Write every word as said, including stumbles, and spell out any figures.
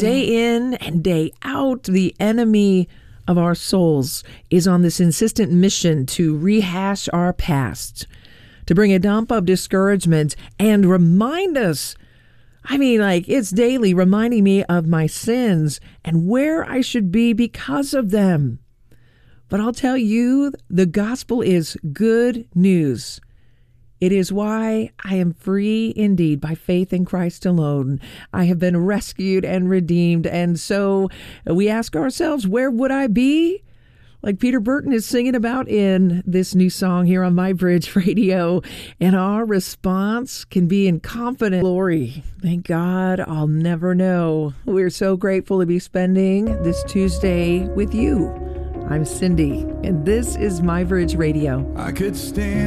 day in and day out, the enemy of our souls is on this insistent mission to rehash our past, to bring a dump of discouragement and remind us. I mean, like, it's daily reminding me of my sins and where I should be because of them. But I'll tell you, the gospel is good news. It is why I am free indeed by faith in Christ alone. I have been rescued and redeemed. And so we ask ourselves, where would I be? Like Peter Burton is singing about in this new song here on My Bridge Radio. And our response can be in confident glory. Thank God I'll never know. We're so grateful to be spending this Tuesday with you. I'm Cindy, and this is My Bridge Radio. I could stand